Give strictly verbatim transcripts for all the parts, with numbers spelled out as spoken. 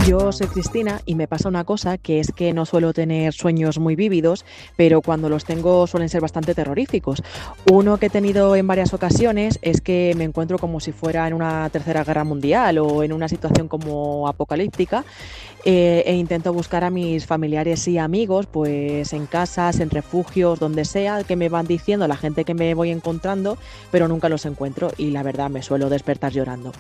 Yo soy Cristina y me pasa una cosa, que es que no suelo tener sueños muy vívidos, pero cuando los tengo suelen ser bastante terroríficos. Uno que he tenido en varias ocasiones es que me encuentro como si fuera en una tercera guerra mundial o en una situación como apocalíptica, eh, e intento buscar a mis familiares y amigos pues en casas, en refugios, donde sea, que me van diciendo la gente que me voy encontrando, pero nunca los encuentro y la verdad me suelo despertar llorando.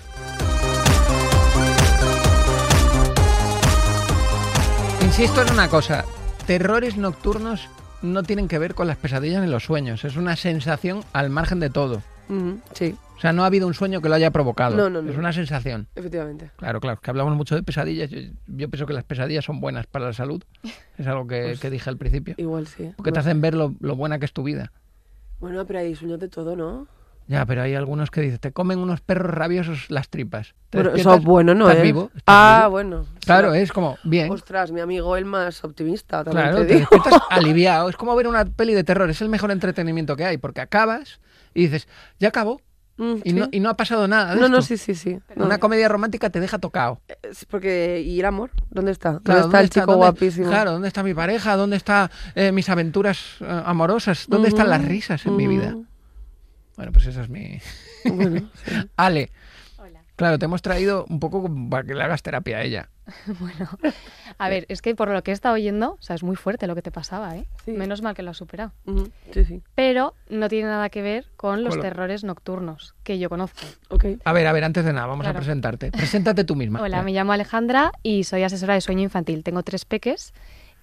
Insisto en una cosa, terrores nocturnos no tienen que ver con las pesadillas ni los sueños, es una sensación al margen de todo. Mm, sí. O sea, no ha habido un sueño que lo haya provocado, no, no, no. Es una sensación. Efectivamente. Claro, claro, que hablamos mucho de pesadillas, yo, yo pienso que las pesadillas son buenas para la salud, es algo que, pues, que dije al principio. Igual sí. Porque te hacen ver lo, lo buena que es tu vida. Bueno, pero hay sueños de todo, ¿no? Ya, pero hay algunos que dicen, te comen unos perros rabiosos las tripas. Bueno, eso es bueno, ¿no? ¿Estás ¿eh? vivo? ¿Estás ah, vivo? bueno. Claro, sí. es como, bien. Ostras, mi amigo el más optimista también. Claro, te, te digo. despiertas aliviado. Es como ver una peli de terror, es el mejor entretenimiento que hay, porque acabas y dices, ya acabó. Mm, y, ¿sí? no, y no ha pasado nada de No, esto. no, sí, sí, sí. Una no. comedia romántica te deja tocado. Es porque, ¿y el amor? ¿Dónde está? ¿Dónde Claro, está el chico ¿dónde, guapísimo? Claro, ¿dónde está mi pareja? ¿Dónde están eh, mis aventuras eh, amorosas? ¿Dónde uh-huh, están las risas en uh-huh. mi vida? Bueno, pues esa es mi... Bueno, sí. Ale. Hola. Claro, te hemos traído un poco para que le hagas terapia a ella. Bueno, a ver, es que por lo que he estado oyendo, o sea, es muy fuerte lo que te pasaba, ¿eh? Sí. Menos mal que lo has superado. Uh-huh. Sí, sí. Pero no tiene nada que ver con los Con lo- terrores nocturnos que yo conozco. Ok. A ver, a ver, antes de nada, vamos Claro. a presentarte. Preséntate tú misma. Hola, Ya. me llamo Alejandra y soy asesora de sueño infantil. Tengo tres peques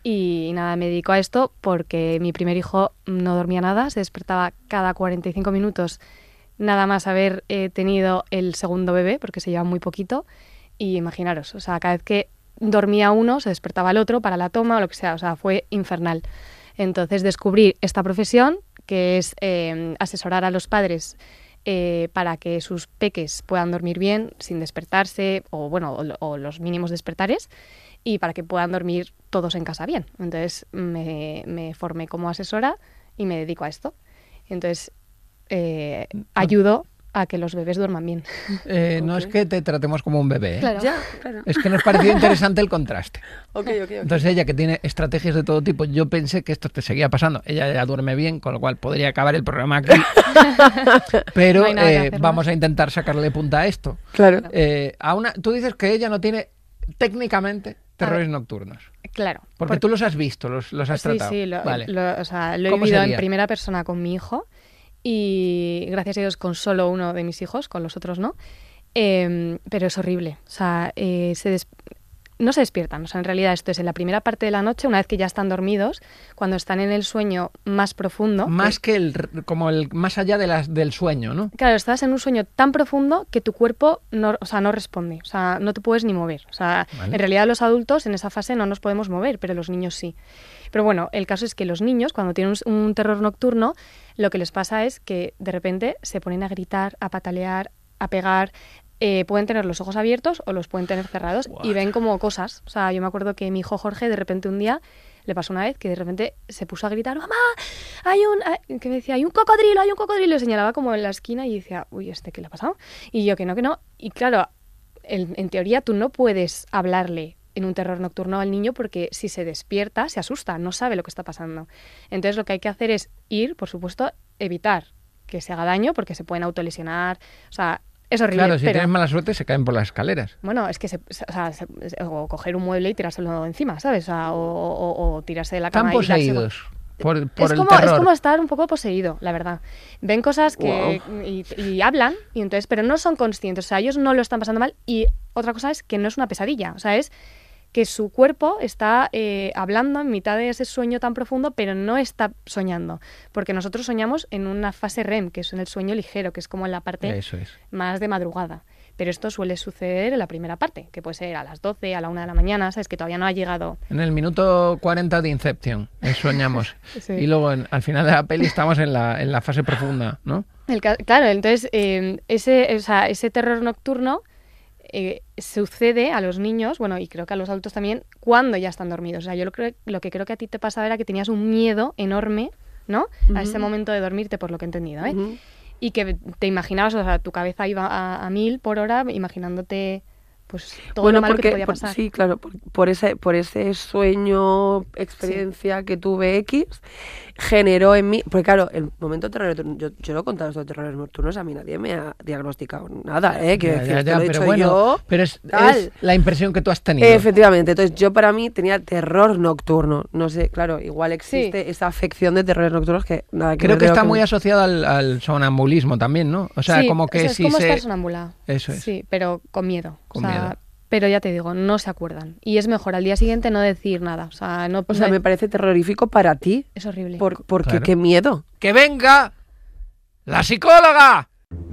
y nada, me dedico a esto porque mi primer hijo no dormía nada, se despertaba cada cuarenta y cinco minutos nada más haber eh, tenido el segundo bebé, porque se lleva muy poquito. Y imaginaros, o sea, cada vez que dormía uno, se despertaba el otro para la toma o lo que sea, o sea, fue infernal. Entonces descubrí esta profesión, que es eh, asesorar a los padres eh, para que sus peques puedan dormir bien sin despertarse, o bueno, o, o los mínimos despertares, y para que puedan dormir todos en casa bien. Entonces me, me formé como asesora y me dedico a esto. Entonces eh, ayudo a que los bebés duerman bien. Eh, no Ok. es que te tratemos como un bebé, ¿eh? Claro. Ya, claro. Es que nos pareció interesante el contraste. Ok, ok, ok. Entonces ella, que tiene estrategias de todo tipo, yo pensé que esto te seguía pasando. Ella ya duerme bien, con lo cual podría acabar el programa aquí. Pero No hay nada que eh, hacer vamos más. a intentar sacarle punta a esto. Claro. Eh, a una, tú dices que ella no tiene técnicamente terrores nocturnos. Claro. Porque tú los has visto, los, los has Sí, tratado. sí, lo, Vale. lo- o sea, lo he ¿Cómo vivido sería? en primera persona con mi hijo y gracias a Dios con solo uno de mis hijos, con los otros no. Eh, pero es horrible. O sea, eh, se des- no se despiertan. O sea, en realidad esto es en la primera parte de la noche, una vez que ya están dormidos, cuando están en el sueño más profundo. Más que el, como el más allá de las, del sueño, ¿no? Claro, estás en un sueño tan profundo que tu cuerpo no, o sea, no responde, o sea, no te puedes ni mover. O sea, Vale. en realidad los adultos en esa fase no nos podemos mover, pero los niños sí. Pero bueno, el caso es que los niños, cuando tienen un, un terror nocturno, lo que les pasa es que de repente se ponen a gritar, a patalear, a pegar. Eh, pueden tener los ojos abiertos o los pueden tener cerrados What? y ven como cosas. O sea, yo me acuerdo que mi hijo Jorge de repente un día le pasó una vez que de repente se puso a gritar, mamá, hay un, hay-", que me decía, hay un cocodrilo, hay un cocodrilo, y señalaba como en la esquina y decía, uy, ¿este qué le ha pasado? Y yo que no, que no. Y claro, en, en teoría tú no puedes hablarle en un terror nocturno al niño porque si se despierta se asusta, no sabe lo que está pasando. Entonces lo que hay que hacer es ir, por supuesto, evitar que se haga daño porque se pueden autolesionar, o sea, es horrible. Claro, si pero... tienes mala suerte se caen por las escaleras. Bueno, es que se, se- o sea, se- o coger un mueble y tirárselo encima, ¿sabes? O, sea, o, o- o tirarse de la Están cama y darse- poseídos por, por es, el como, terror. es como estar un poco poseído, la verdad. Ven cosas que y, y hablan, y entonces, pero no son conscientes. O sea, ellos no lo están pasando mal. Y otra cosa es que no es una pesadilla. O sea, es que su cuerpo está eh, hablando en mitad de ese sueño tan profundo, pero no está soñando. Porque nosotros soñamos en una fase R E M, que es en el sueño ligero, que es como en la parte Eso es. más de madrugada. Pero esto suele suceder en la primera parte, que puede ser a las doce, a la una de la mañana, ¿sabes? Que todavía no ha llegado. En el minuto cuarenta de Inception, eh, soñamos. Sí. Y luego en- al final de la peli estamos en la, en la fase profunda, ¿no? El ca- claro, entonces eh, ese, o sea, ese terror nocturno eh, sucede a los niños, bueno, y creo que a los adultos también, cuando ya están dormidos. O sea, yo lo, creo, lo que creo que a ti te pasaba era que tenías un miedo enorme, ¿no? A ese Ujú. momento de dormirte, por lo que he entendido, ¿eh? Ujú. Y que te imaginabas, o sea, tu cabeza iba a, a mil por hora, imaginándote pues todo Bueno, lo malo porque, que te podía por- pasar. sí, claro, por, por ese, por ese sueño, experiencia que tuve X, generó en mí, porque claro, el momento de terror nocturno, yo, yo no he contado esto de terrores nocturnos, a mí nadie me ha diagnosticado nada, ¿eh? Quiero Ya, decir, ya, esto ya, lo he pero dicho bueno, yo, pero es, tal. es la impresión que tú has tenido. Efectivamente, entonces yo para mí tenía terror nocturno, no sé, claro, igual existe esa afección de terrores nocturnos que nada que Creo ver que de lo está muy asociado al, al sonambulismo también, ¿no? O sea, Sí, como que o sea, es si como se... estar sonámbula. Eso es. Sí, pero con miedo. Con o sea, miedo. Pero ya te digo, no se acuerdan. Y es mejor al día siguiente no decir nada. O sea, no, O sea, no- me parece terrorífico para ti, es horrible. por, porque Claro. qué miedo. ¡Que venga la psicóloga!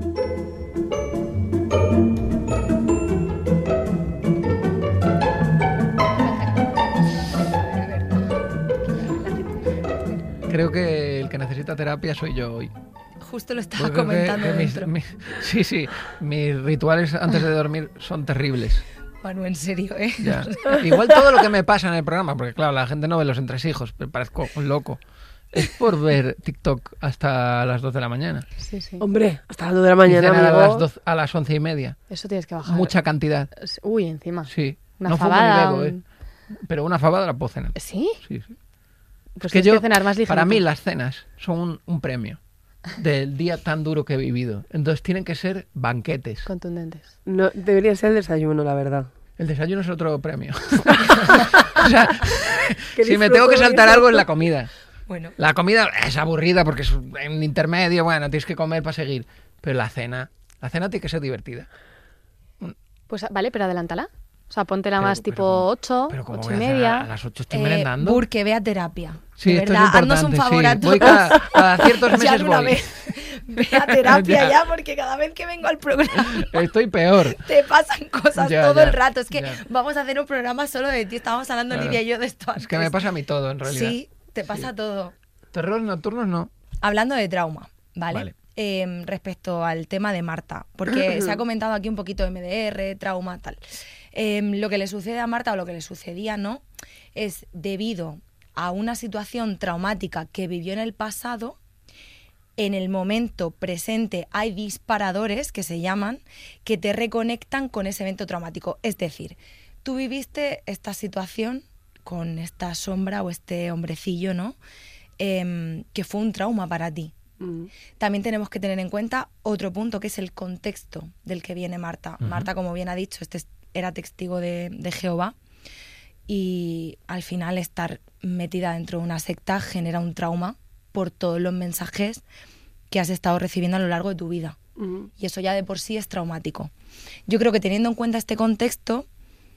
Creo que el que necesita terapia soy yo hoy. Justo lo estaba Porque creo que- comentando que mis- dentro. mi- sí, sí, mis rituales antes de dormir son terribles. Manu, en serio, ¿eh? Ya. Igual todo lo que me pasa en el programa, porque claro, la gente no ve los entresijos, pero parezco un loco. Es por ver TikTok hasta las dos de la mañana. Sí, sí. Hombre, hasta las dos de la Y mañana, cenar a amigo. las, doce- a las once y media. Eso tienes que bajar. Mucha cantidad. Uy, encima. Sí. Una no fumo ni fabada. bebo, ¿eh? un- Pero una fabada la puedo cenar. ¿Sí? Sí, sí. Pues que tienes yo, que cenar más ligerito. para mí las cenas son un, un premio del día tan duro que he vivido. Entonces tienen que ser banquetes. Contundentes. No, debería ser el desayuno, la verdad. El desayuno es otro premio. O sea, Que si me disfruto tengo que de saltar eso. algo es la comida. Bueno, La comida es aburrida porque es en intermedio, bueno, tienes que comer para seguir. Pero la cena, la cena tiene que ser divertida. Pues vale, pero adelántala. O sea, póntela Pero- más pero tipo ¿cómo? ocho, Pero como ocho voy y a cenar media. a las ocho estoy eh, merendando. Burke, ve a terapia. Sí, de esto verdad, es haznos importante. un favor sí. a Voy todos. cada, cada ciertos Ya meses de una voy. vez. Ve a terapia Ya. ya. porque cada vez que vengo al programa Estoy peor. te pasan cosas Ya, todo ya, el rato. Es que ya. vamos a hacer un programa solo de ti. Estábamos hablando Claro. Lidia y yo de esto Es que me antes. pasa a mí todo, en realidad. Sí, te pasa todo. Terrores nocturnos no. Hablando de trauma, ¿vale? Vale. Eh, respecto al tema de Marta, porque se ha comentado aquí un poquito M D R, trauma, tal. Eh, lo que le sucede a Marta o lo que le sucedía, ¿no? Es debido a una situación traumática que vivió en el pasado. En el momento presente hay disparadores que se llaman que te reconectan con ese evento traumático. Es decir, tú viviste esta situación con esta sombra o este hombrecillo, ¿no? Em, que fue un trauma para ti. Mm. También tenemos que tener en cuenta otro punto, que es el contexto del que viene Marta. Ujú. Marta, como bien ha dicho, este es- era testigo de, de Jehová y al final estar metida dentro de una secta genera un trauma por todos los mensajes que has estado recibiendo a lo largo de tu vida. Mm. Y eso ya de por sí es traumático. Yo creo que teniendo en cuenta este contexto,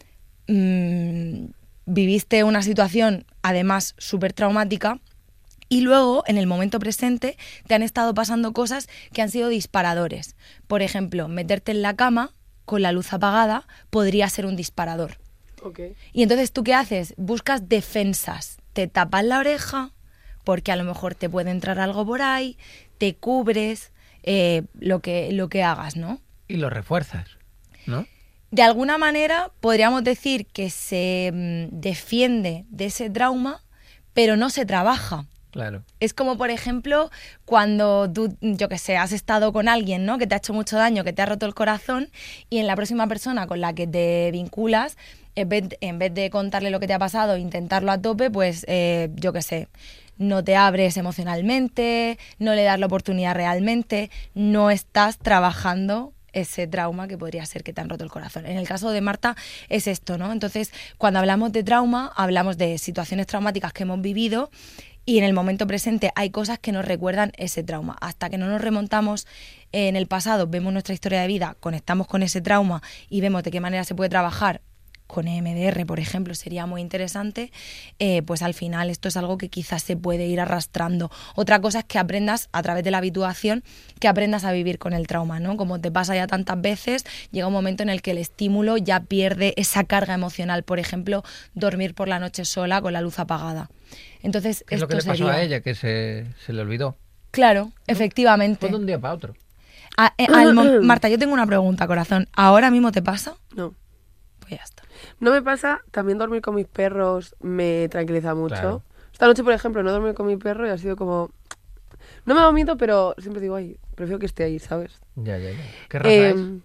mmm, viviste una situación además súper traumática y luego, en el momento presente, te han estado pasando cosas que han sido disparadores. Por ejemplo, meterte en la cama con la luz apagada podría ser un disparador. Ok. Y entonces, ¿tú qué haces? Buscas defensas. Te tapas la oreja porque a lo mejor te puede entrar algo por ahí, te cubres, eh, lo que, lo que hagas, ¿no? Y lo refuerzas, ¿no? De alguna manera podríamos decir que se mm, defiende de ese trauma, pero no se trabaja. Claro. Es como, por ejemplo, cuando tú, yo qué sé, has estado con alguien, ¿no? Que te ha hecho mucho daño, que te ha roto el corazón, y en la próxima persona con la que te vinculas, en vez, en vez de contarle lo que te ha pasado e intentarlo a tope, pues, eh, yo qué sé, no te abres emocionalmente, no le das la oportunidad realmente, no estás trabajando ese trauma que podría ser que te han roto el corazón. En el caso de Marta es esto, ¿no? Entonces, cuando hablamos de trauma, hablamos de situaciones traumáticas que hemos vivido y en el momento presente hay cosas que nos recuerdan ese trauma. Hasta que no nos remontamos en el pasado, vemos nuestra historia de vida, conectamos con ese trauma y vemos de qué manera se puede trabajar con E M D R, por ejemplo, sería muy interesante, eh, pues al final esto es algo que quizás se puede ir arrastrando. Otra cosa es que aprendas, a través de la habituación, que aprendas a vivir con el trauma, ¿no? Como te pasa ya tantas veces, llega un momento en el que el estímulo ya pierde esa carga emocional. Por ejemplo, dormir por la noche sola con la luz apagada. Entonces, ¿Qué es esto lo que le pasó sería... a ella? Que se, se le olvidó. Claro, efectivamente. Fue de un día para otro. A- eh, al mo- Marta, yo tengo una pregunta, corazón. ¿Ahora mismo te pasa? No. Pues ya está. No me pasa, también dormir con mis perros me tranquiliza mucho. Claro. Esta noche, por ejemplo, no dormí con mi perro y ha sido como... No me vomito, pero siempre digo, ay, prefiero que esté ahí, ¿sabes? Ya, ya, ya. ¿Qué raza Eh, es?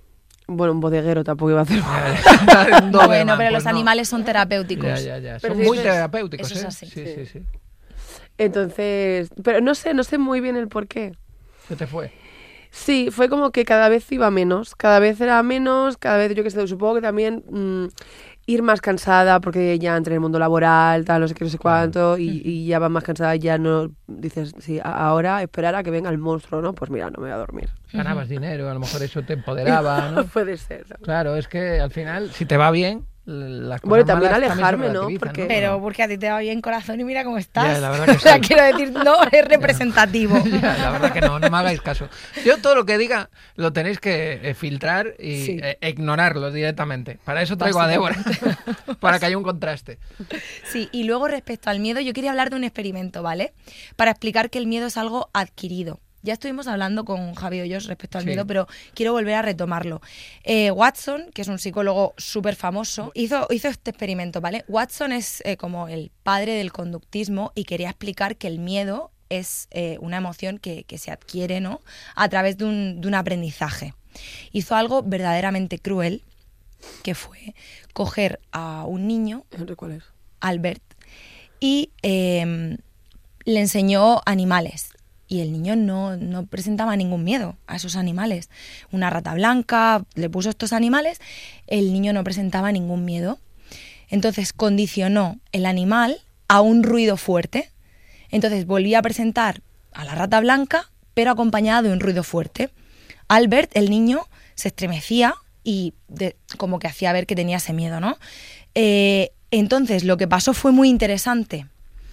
Bueno, un bodeguero tampoco iba a hacer. Un Doberman, Bueno, pero pues los no. animales son terapéuticos. Ya, ya, ya. Pero Son sí, muy eso es- terapéuticos, eso es ¿eh? así. Sí, sí, sí. Entonces, pero no sé, no sé muy bien el por qué. ¿Qué te fue? Sí, fue como que cada vez iba menos, cada vez era menos, cada vez yo que sé, supongo que también mm, ir más cansada porque ya entré en el mundo laboral, tal, no sé qué, no sé cuánto, y, y ya vas más cansada, ya no dices, sí, a- ahora esperar a que venga el monstruo, ¿no? Pues mira, no me voy a dormir. Ganabas dinero, a lo mejor eso te empoderaba, ¿no? Puede ser. ¿no? Claro, es que al final, si te va bien, las cosas Bueno, y también malas alejarme, se ¿no? relativizan, Porque- Pero porque a ti te va bien corazón y mira cómo estás. Ya, la verdad que O sea, sí. quiero decir, no es representativo. Ya, la verdad que no, no me hagáis caso. Yo todo lo que diga lo tenéis que eh, filtrar y Sí. eh, ignorarlo directamente. Para eso traigo a Débora, para que haya un contraste. Sí, y luego respecto al miedo, yo quería hablar de un experimento, ¿vale? Para explicar que el miedo es algo adquirido. Ya estuvimos hablando con Javi Hoyos respecto al Sí. miedo, pero quiero volver a retomarlo. Eh, Watson, que es un psicólogo súper famoso, hizo, hizo este experimento, ¿vale? Watson es eh, como el padre del conductismo y quería explicar que el miedo es eh, una emoción que, que se adquiere, ¿no? A través de un, de un aprendizaje. Hizo algo verdaderamente cruel, que fue coger a un niño, No sé cuál es. Albert, y eh, le enseñó animales. Y el niño no, no presentaba ningún miedo a esos animales. Una rata blanca, le puso estos animales, el niño no presentaba ningún miedo. Entonces condicionó el animal a un ruido fuerte. Entonces volvía a presentar a la rata blanca, pero acompañada de un ruido fuerte. Albert, el niño, se estremecía y de- como que hacía ver que tenía ese miedo, ¿no? Eh, entonces lo que pasó fue muy interesante.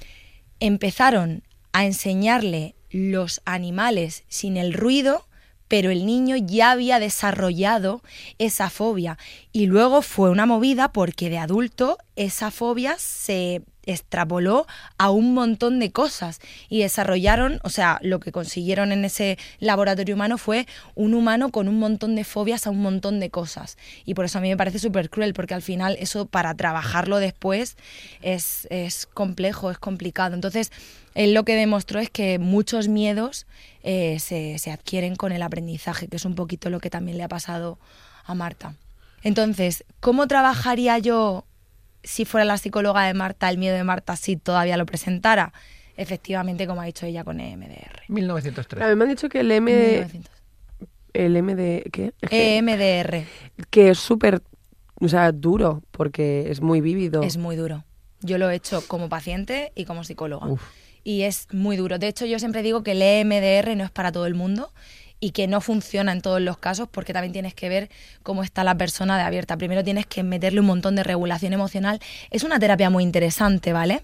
Empezaron a enseñarle los animales sin el ruido, pero el niño ya había desarrollado esa fobia. Y luego fue una movida porque de adulto esa fobia se extrapoló a un montón de cosas y desarrollaron, o sea, lo que consiguieron en ese laboratorio humano fue un humano con un montón de fobias a un montón de cosas. Y por eso a mí me parece súper cruel, porque al final eso para trabajarlo después es, es complejo, es complicado. Entonces, él lo que demostró es que muchos miedos eh, se, se adquieren con el aprendizaje, que es un poquito lo que también le ha pasado a Marta. Entonces, ¿cómo trabajaría yo, si fuera la psicóloga de Marta, el miedo de Marta si todavía lo presentara? Efectivamente, como ha dicho ella, con E M D R. mil novecientos tres. A mí me han dicho que el M... mil novecientos. El M de... ¿Qué? Es que, E M D R que es súper... O sea, duro, porque es muy vívido. es muy duro. Yo lo he hecho como paciente y como psicóloga. Uf. Y es muy duro. De hecho, yo siempre digo que el E M D R no es para todo el mundo y que no funciona en todos los casos, porque también tienes que ver cómo está la persona de abierta. Primero tienes que meterle un montón de regulación emocional. Es una terapia muy interesante, ¿vale?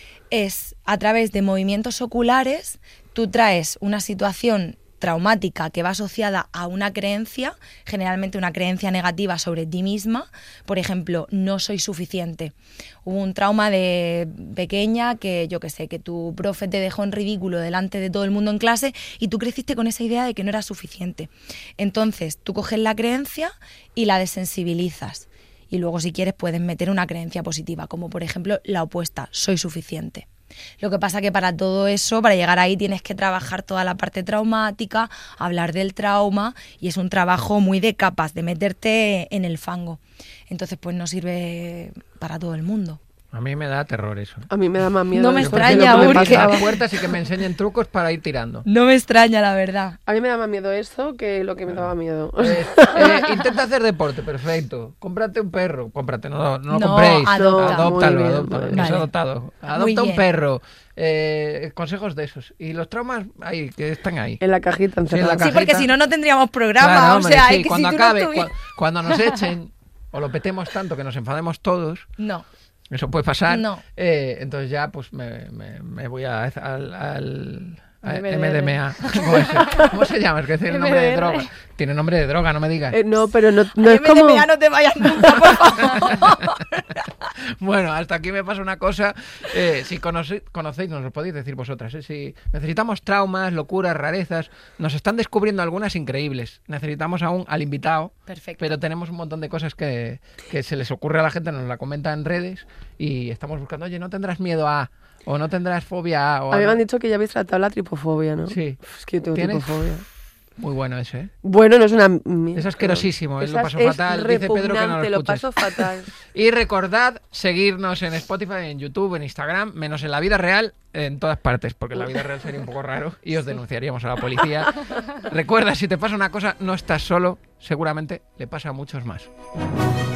Es a través de movimientos oculares, tú traes una situación traumática que va asociada a una creencia, generalmente una creencia negativa sobre ti misma. Por ejemplo, no soy suficiente. Hubo un trauma de pequeña que, yo qué sé, que tu profe te dejó en ridículo delante de todo el mundo en clase y tú creciste con esa idea de que no eras suficiente. Entonces, tú coges la creencia y la desensibilizas. Y luego, si quieres, puedes meter una creencia positiva, como por ejemplo la opuesta, soy suficiente. Lo que pasa que para todo eso, para llegar ahí, tienes que trabajar toda la parte traumática, hablar del trauma, y es un trabajo muy de capas, de meterte en el fango. Entonces, pues no sirve para todo el mundo. A mí me da terror eso. A mí me da más miedo. No me eso que extraña, lo que me porque- pasaba. Las puertas y que me enseñen trucos para ir tirando. No me extraña, la verdad. A mí me da más miedo eso que lo que me daba miedo. Eh, eh, intenta hacer deporte, perfecto. Cómprate un perro. Cómprate, no, no lo No, compréis. adopta. Adóptalo, Muy bien, adóptalo. muy que bien. es adoptado. Muy Adopta un bien. perro. Eh, consejos de esos. Y los traumas ahí, que están ahí. En la cajita Sí, en la encerrada. ca- Sí, porque cajita. si no, no tendríamos programa. Claro, o hombre, sea, sí, es que cuando si tú no acabe, estuvi- cua- cuando nos echen o lo petemos tanto que nos enfademos todos, No. eso puede pasar. No. Eh, entonces ya pues me, me, me voy a, al, al a M D R. M D M A. ¿Cómo, es? ¿Cómo se llama? Es que tiene nombre de M D R. droga. Tiene nombre de droga, no me digas. Eh, no, pero no, no Ay, es M D M A, como... no te vayas nunca, por favor. Bueno, hasta aquí me pasa una cosa. Eh, si conoce- conocéis, nos lo podéis decir vosotras. ¿eh? Si necesitamos traumas, locuras, rarezas, nos están descubriendo algunas increíbles. Necesitamos aún al invitado. Perfecto. Pero tenemos un montón de cosas que, que se les ocurre a la gente, nos la comenta en redes y estamos buscando, oye, ¿no tendrás miedo a? O no tendrás fobia a. O A mí me no- han dicho que ya habéis tratado la tripofobia, ¿no? Sí. Uf, es que yo tengo ¿Tienes? tripofobia. Muy bueno ese, ¿eh? Bueno, no es una... Es asquerosísimo, él lo Esa pasó es fatal. Dice Pedro que no lo repugnante, lo escuches. paso fatal. Y recordad seguirnos en Spotify, en YouTube, en Instagram, menos en la vida real, en todas partes, porque en la vida real sería un poco raro y os denunciaríamos a la policía. Recuerda, si te pasa una cosa, no estás solo, seguramente le pasa a muchos más.